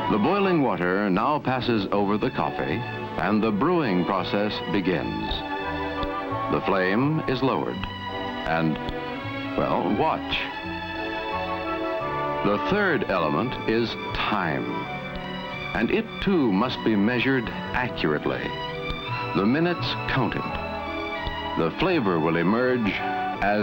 The boiling water now passes over the coffee, and the brewing process begins. The flame is lowered, and, well, watch. The third element is time, and it too must be measured accurately. The minutes counted. The flavor will emerge